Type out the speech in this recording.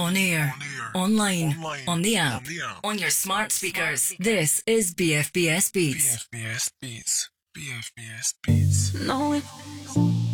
On air, online, on the app, on your smart speakers. This is BFBS Beats. BFBS Beats. BFBS Beats. No.